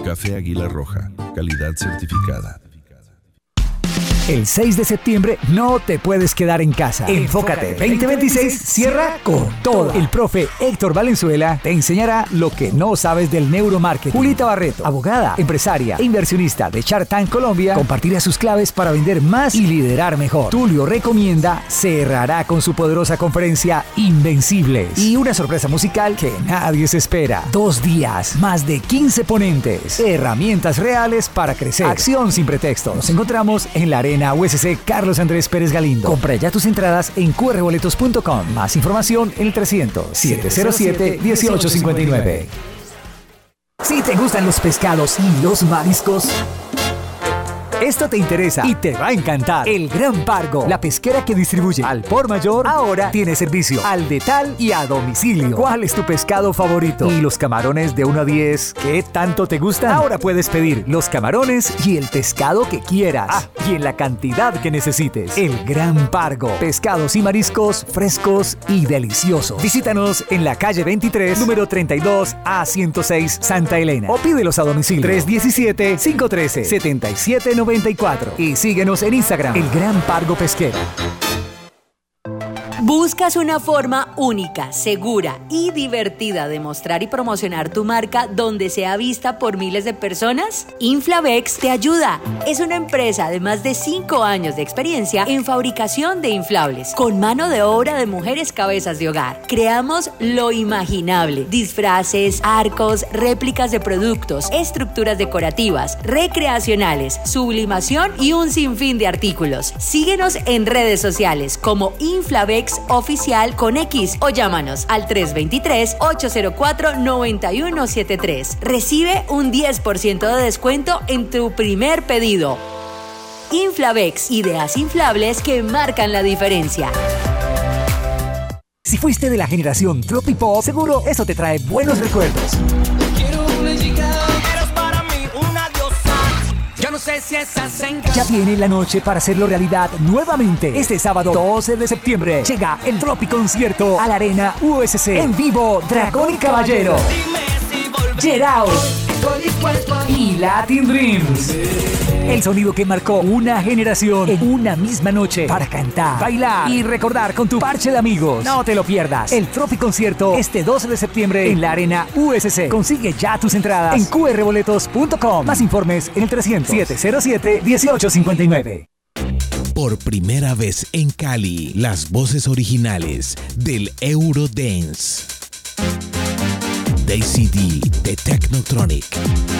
Café Águila Roja, calidad certificada. El 6 de septiembre no te puedes quedar en casa. Enfócate 2026 cierra con todo. El profe Héctor Valenzuela te enseñará lo que no sabes del neuromarketing. Julita Barreto, abogada, empresaria e inversionista de Shark Tank Colombia, compartirá sus claves para vender más y liderar mejor. Tulio Recomienda cerrará con su poderosa conferencia Invencibles. Y una sorpresa musical que nadie se espera. 2 días, más de 15 ponentes, herramientas reales para crecer. Acción sin pretextos. Nos encontramos en la Arena USC Carlos Andrés Pérez Galindo. Compra ya tus entradas en qrboletos.com. Más información en el 300-707-1859. Si te gustan los pescados y los mariscos, esto te interesa y te va a encantar. El Gran Pargo, la pesquera que distribuye al por mayor, ahora tiene servicio al detal y a domicilio. ¿Cuál es tu pescado favorito? ¿Y los camarones de 1 a 10 qué tanto te gustan? Ahora puedes pedir los camarones y el pescado que quieras. Y en la cantidad que necesites. El Gran Pargo, pescados y mariscos frescos y deliciosos. Visítanos en la calle 23, número 32 a 106 Santa Elena. O pídelos a domicilio 317-513-7794. Y síguenos en Instagram, El Gran Pargo Pesquero. ¿Buscas una forma única, segura y divertida de mostrar y promocionar tu marca donde sea vista por miles de personas? Inflavex te ayuda. Es una empresa de más de 5 años de experiencia en fabricación de inflables, con mano de obra de mujeres cabezas de hogar. Creamos lo imaginable: disfraces, arcos, réplicas de productos, estructuras decorativas, recreacionales, sublimación y un sinfín de artículos. Síguenos en redes sociales como Inflavex Oficial con X o llámanos al 323-804-9173. Recibe un 10% de descuento en tu primer pedido. Inflavex, ideas inflables que marcan la diferencia. Si fuiste de la generación Tropipop, seguro eso te trae buenos recuerdos. Quiero una chica, eres para mí una diosa. Yo no sé si estás en casa. Ya viene la noche para hacerlo realidad nuevamente. Este sábado 12 de septiembre llega el Tropiconcierto a la Arena USC. En vivo, Dragón y Caballero, Gerao y Latin Dreams. El sonido que marcó una generación en una misma noche para cantar, bailar y recordar con tu parche de amigos. No te lo pierdas. El Tropiconcierto este 12 de septiembre en la Arena USC. Consigue ya tus entradas en qrboletos.com. Más informes en el 300-707-1859. Por primera vez en Cali, las voces originales del Eurodance. Daisy D de Technotronic.